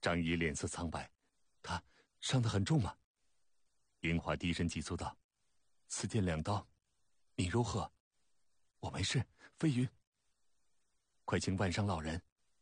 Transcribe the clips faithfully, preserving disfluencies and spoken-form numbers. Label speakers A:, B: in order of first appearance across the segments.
A: 张仪脸色苍白，他伤得很重吗？银华低声急促道：“此剑两刀，你如何？”“我没事，飞云。”“快请万商老人。”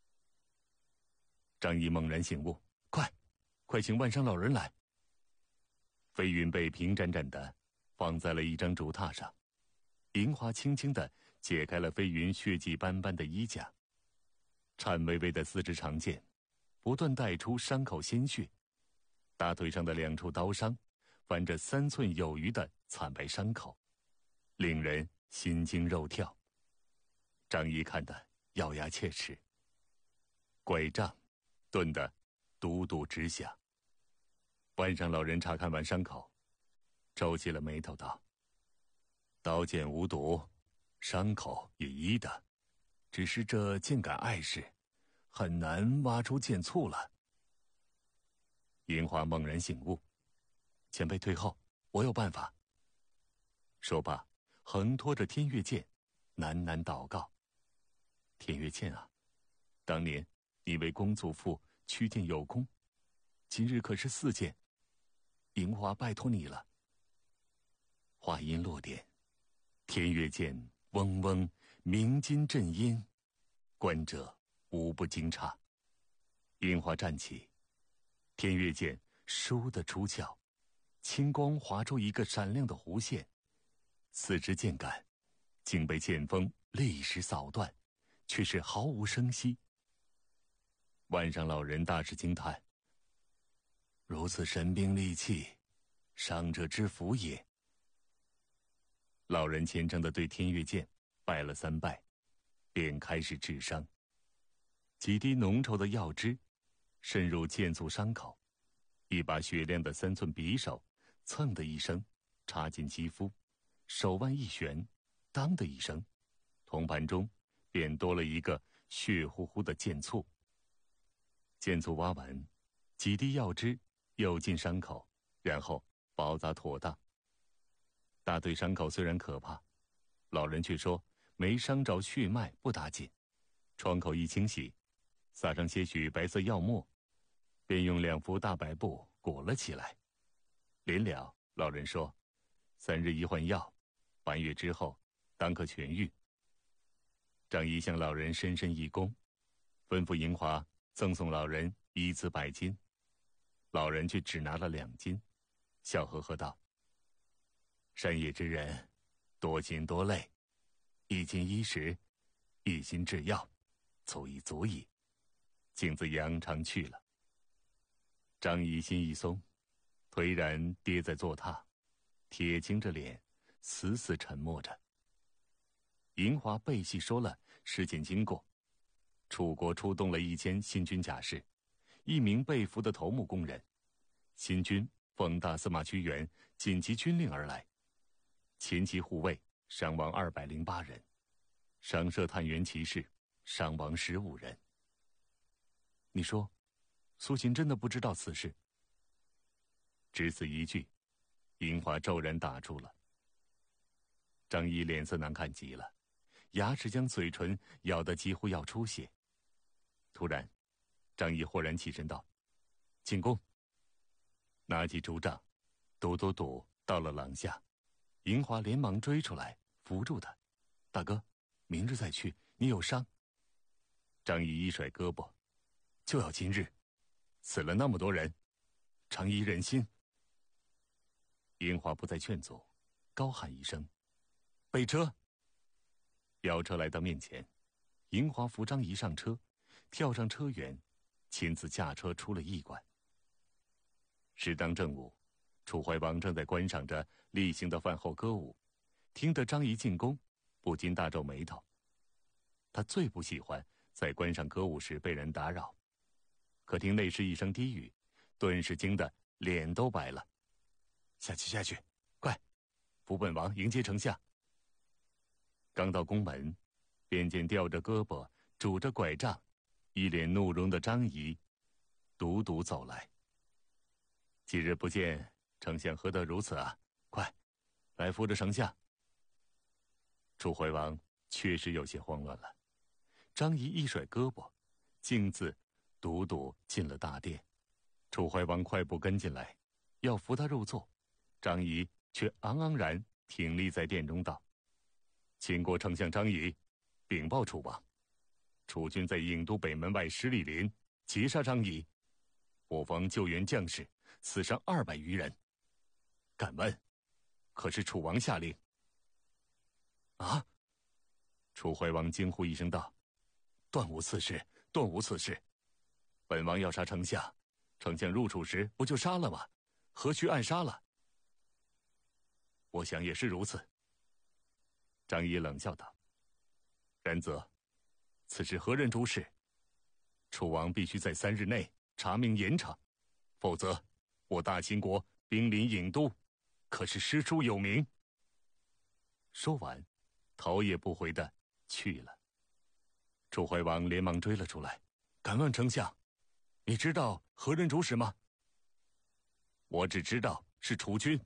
A: 张仪猛然醒悟，“快，快请万商老人来。”飞云被平展展地放在了一张竹榻上，银华轻轻地解开了飞云血迹斑斑的衣甲，颤巍巍的四支长剑不断带出伤口鲜血，大腿上的两处刀伤泛着三寸有余的惨白伤口，令人心惊肉跳。张仪看得咬牙切齿，拐杖顿得嘟嘟直响。万商老人查看完伤口，皱起了眉头道：“刀剑无毒，伤口也医的，只是这剑杆碍事，很难挖出剑簇了。”银华猛然醒悟：“前辈退后，我有办法。”说罢，横拖着天月剑，喃喃祷告：“天月剑啊，当年你为公祖父驱剑有功，今日可是四剑，银华拜托你了。”话音落点，天月剑嗡嗡鸣金震音，观者无不惊诧。银华站起，天月剑倏地出鞘，青光划出一个闪亮的弧线，四支剑杆竟被剑锋立时扫断，却是毫无声息。万商老人大是惊叹：“如此神兵利器，伤者之福也。”老人虔诚地对天月剑拜了三拜，便开始治伤。几滴浓稠的药汁渗入剑簇伤口，一把雪亮的三寸匕首蹭的一声插进肌肤，手腕一旋，当的一声，铜盘中便多了一个血乎乎的剑簇。剑簇挖完，几滴药汁又进伤口，然后包扎妥当。大腿伤口虽然可怕，老人却说没伤着血脉不打紧，创口一清洗，撒上些许白色药末，便用两幅大白布裹了起来。临了，老人说：“三日一换药，半月之后当可痊愈。”张仪向老人深深一躬，吩咐银华赠送老人一次百金。老人却只拿了两斤，笑呵呵道：“山野之人，多辛多累，一斤衣食，一心制药，足矣足矣，径自扬长去了。”张仪心一松，颓然跌在坐榻，铁青着脸，死死沉默着。银华背细说了事情经过：楚国出动了一千新军甲士，一名被俘的头目工人，新军奉大司马屈原紧急军令而来，前期护卫伤亡二百零八人，上舍探员骑士伤亡十五人。你说，苏秦真的不知道此事？只此一句，银华骤然打住了。张仪脸色难看极了，牙齿将嘴唇咬得几乎要出血。突然，张仪豁然起身道：“进宫！”拿起竹杖，抖抖抖到了廊下。银华连忙追出来，扶住他：“大哥，明日再去，你有伤。”张仪一甩胳膊：“就要今日，死了那么多人，张仪忍心。”银华不再劝阻，高喊一声：“备车！”飙车来到面前，银华扶张仪上车，跳上车辕，亲自驾车出了驿馆。时当正午，楚怀王正在观赏着例行的饭后歌舞，听得张仪进宫，不禁大皱眉头。他最不喜欢在观赏歌舞时被人打扰，可听内侍一声低语，顿时惊得脸都白了：“下去下去，快，扶本王迎接丞相。”刚到宫门，便见吊着胳膊拄着拐杖，一脸怒容的张仪独独走来。“几日不见，丞相何得如此啊？快，来扶着丞相。”楚怀王确实有些慌乱了。张仪一甩胳膊，径自独独进了大殿。楚怀王快步跟进来，要扶他入座，张仪却昂昂然挺立在殿中道：“秦国丞相张仪禀报楚王，楚军在郢都北门外十里林截杀张仪，我方救援将士死伤二百余人。敢问，可是楚王下令？”啊！楚怀王惊呼一声道：“断无此事，断无此事！本王要杀丞相，丞相入楚时不就杀了吗？何须暗杀了？”我想也是如此。张仪冷笑道：“然则，此事何人主使？楚王必须在三日内查明严惩，否则我大秦国兵临郢都，可是师出有名。”说完，头也不回的去了。楚怀王连忙追了出来：“敢问丞相，你知道何人主使吗？”“我只知道是楚军。”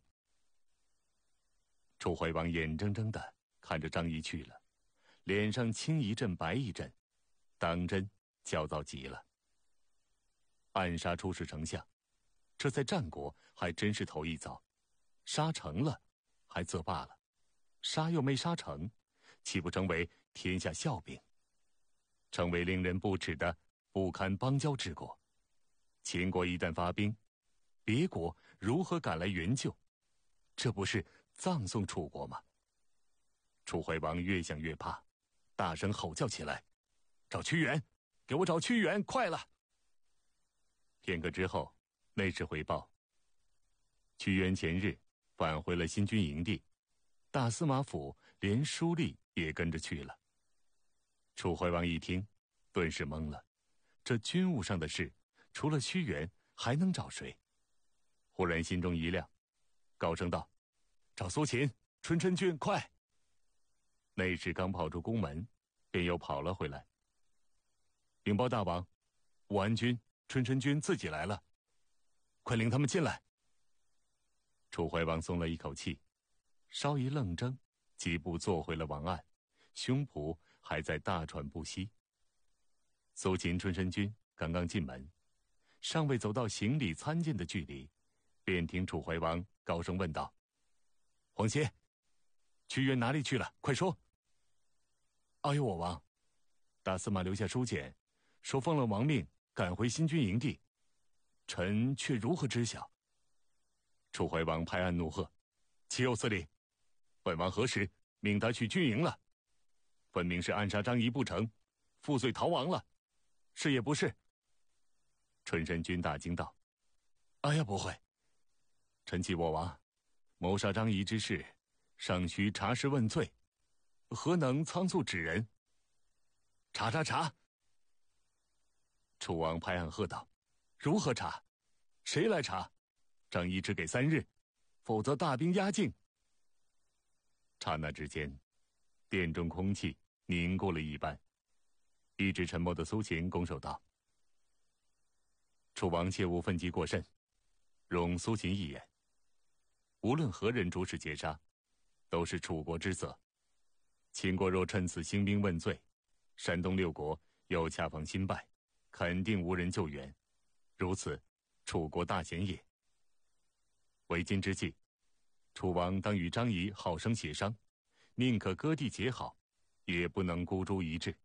A: 楚怀王眼睁睁的看着张仪去了，脸上青一阵白一阵，当真焦躁极了。暗杀出使丞相，这在战国还真是头一遭。杀成了还则罢了，杀又没杀成，岂不成为天下笑柄，成为令人不齿的不堪邦交之国？秦国一旦发兵，别国如何赶来援救？这不是葬送楚国吗？楚怀王越想越怕，大声吼叫起来：“找屈原，给我找屈原，快了！”片刻之后，内侍回报：屈原前日返回了新军营地，大司马府连书吏也跟着去了。楚怀王一听，顿时懵了，这军务上的事，除了屈原，还能找谁？忽然心中一亮，高声道：“找苏秦、春申君，快！”内侍刚跑出宫门，便又跑了回来，禀报大王，武安君、春申君自己来了，快领他们进来。楚怀王松了一口气，稍一愣怔，几步坐回了王案，胸脯还在大喘不息。苏秦、春申君刚刚进门，尚未走到行礼参见的距离，便听楚怀王高声问道：“皇歇，屈原哪里去了？快说！”“哎呦，我王，大司马留下书简，说奉了王命赶回新军营地，臣却如何知晓？”楚怀王拍案怒喝：“岂有此理！本王何时命他去军营了？分明是暗杀张仪不成，负罪逃亡了，是也不是？”春申君大惊道：“哎呀，不会！臣启我王，谋杀张仪之事，尚需查实问罪，何能仓促指人？查查查！”楚王拍案喝道：“如何查？谁来查？张仪只给三日，否则大兵压境。”刹那之间，殿中空气凝固了一般。一直沉默的苏秦拱手道：“楚王切勿愤激过甚，容苏秦一言。无论何人主使劫杀，都是楚国之责。秦国若趁此兴兵问罪，山东六国又恰逢新败，肯定无人救援，如此，楚国大险也。为今之计，楚王当与张仪好生协商，宁可割地结好，也不能孤注一掷。”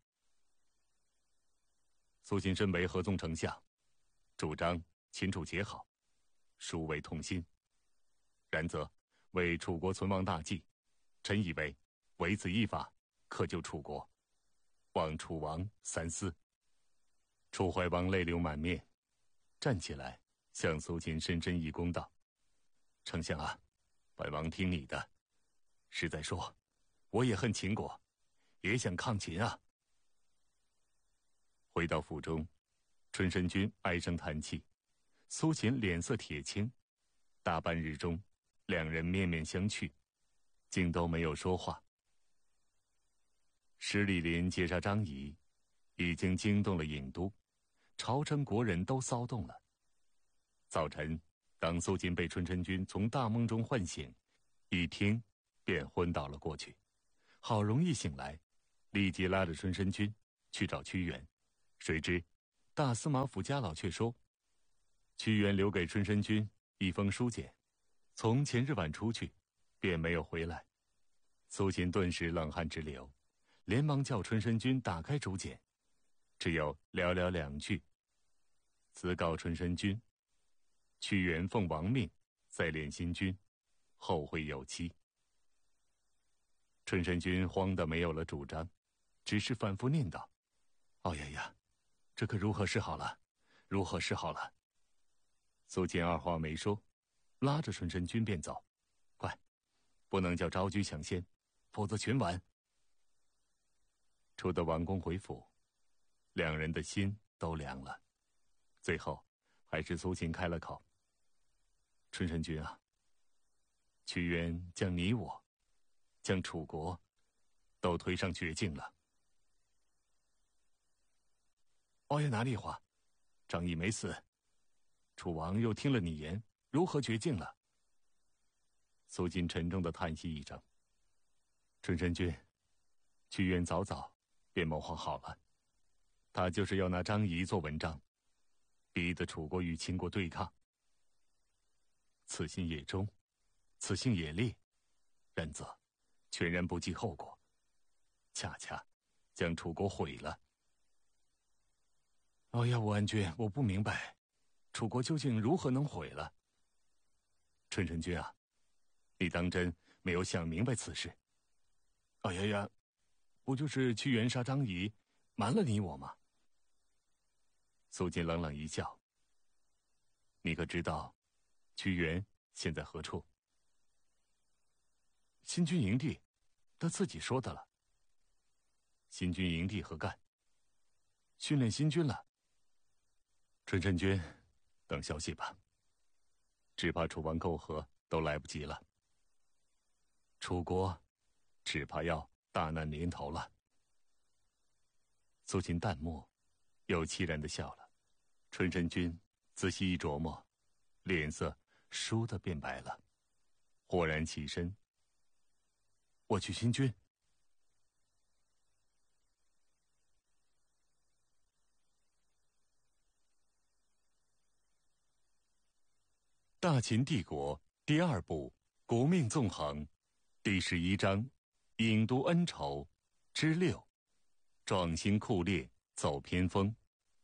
A: 苏秦身为合纵丞相，主张秦楚结好，殊为痛心。然则为楚国存亡大计，臣以为唯此一法，可救楚国，望楚王三思。楚怀王泪流满面，站起来向苏秦深深一躬道：“丞相啊，本王听你的。实在说，我也恨秦国，也想抗秦啊。”回到府中，春申君唉声叹气，苏秦脸色铁青。大半日中，两人面面相觑，竟都没有说话。十里林截杀张仪，已经惊动了郢都，朝臣国人都骚动了。早晨，当苏秦被春申君从大梦中唤醒，一听便昏倒了过去。好容易醒来，立即拉着春申君去找屈原，谁知大司马府家老却说，屈原留给春申君一封书简，从前日晚出去，便没有回来。苏秦顿时冷汗直流，连忙叫春申君打开竹简，只有寥寥两句：辞告春申君，屈原奉王命，在练新君，后会有期。春申君慌得没有了主张，只是反复念叨：哦呀呀，这可如何是好了，如何是好了。苏秦二话没说，拉着春申君便走。快，不能叫昭居抢先，否则全完。出得王宫回府，两人的心都凉了。最后还是苏秦开了口：春申君啊，屈原将你我，将楚国都推上绝境了。哦呀，哪里话，张仪没死，楚王又听了你言，如何绝境了？苏秦沉重的叹息一声：春申君，屈原早早便谋划好了，他就是要拿张仪做文章，逼得楚国与秦国对抗。此心也忠，此性也烈，然则全然不计后果，恰恰将楚国毁了。哦呀，武安君，我不明白，楚国究竟如何能毁了？春申君啊，你当真没有想明白此事？哎呀呀，不就是屈原杀张仪，瞒了你我吗？苏秦冷冷一笑：你可知道屈原现在何处？新军营地，他自己说的了。新军营地何干？训练新军了。春申君，等消息吧。只怕楚王媾和都来不及了，楚国只怕要大难临头了。苏秦淡漠又凄然地笑了。春申君仔细一琢磨，脸色倏地变白了，豁然起身：我去新军。大秦帝国第二部国命纵横第十一章郢都恩仇之六，壮心酷烈走偏锋。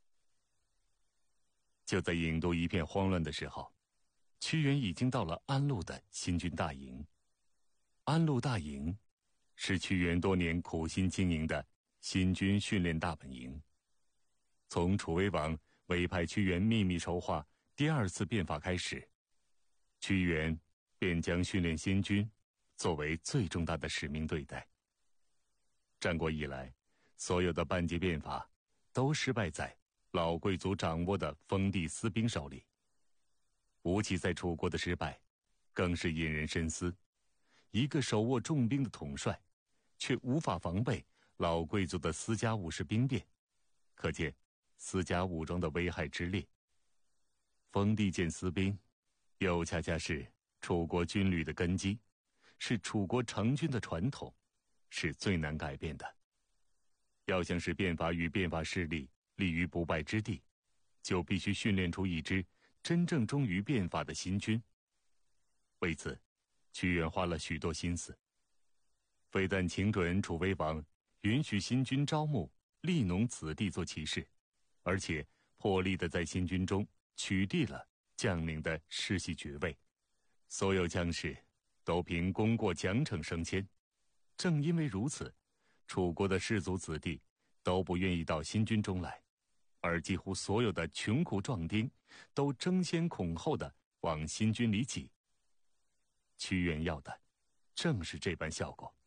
A: 就在郢都一片慌乱的时候，屈原已经到了安陆的新军大营。安陆大营是屈原多年苦心经营的新军训练大本营。从楚威王委派屈原秘密筹划第二次变法开始，屈原便将训练新军作为最重大的使命对待。战国以来，所有的半截变法都失败在老贵族掌握的封地私兵手里。吴起在楚国的失败更是引人深思，一个手握重兵的统帅却无法防备老贵族的私家武士兵变，可见私家武装的危害之烈。封地见私兵又恰恰是楚国军旅的根基，是楚国成军的传统，是最难改变的。要想使变法与变法势力立于不败之地，就必须训练出一支真正忠于变法的新军。为此，屈原花了许多心思，非但请准楚威王允许新军招募吏农子弟做骑士，而且破例地在新军中取缔了将领的世袭爵位，所有将士都凭功过奖惩升迁。正因为如此，楚国的士族子弟都不愿意到新军中来，而几乎所有的穷苦壮丁都争先恐后地往新军里挤。屈原要的正是这般效果。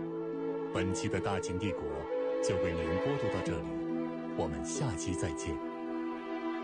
A: 本期的大秦帝国就为您播读到这里，我们下期再见。